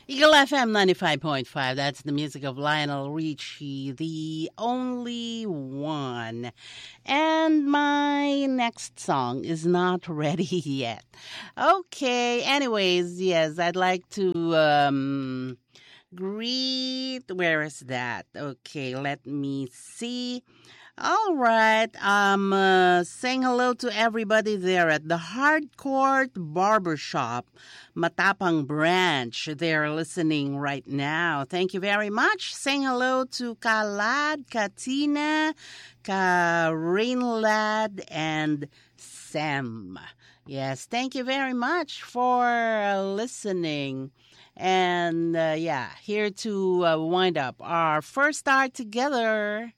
Eagle FM 95.5. That's the music of Lionel Richie, the only one. And my next song is not ready yet. Okay, anyways, yes, I'd like to greet. Where is that? Okay, let me see. All right. Saying hello to everybody there at the Hardcourt Barbershop, Matapang Branch. They're listening right now. Thank you very much. Saying hello to Kalad, Katina, Rainlad, and Sam. Yes, thank you very much for listening. And yeah, here to wind up our first hour together.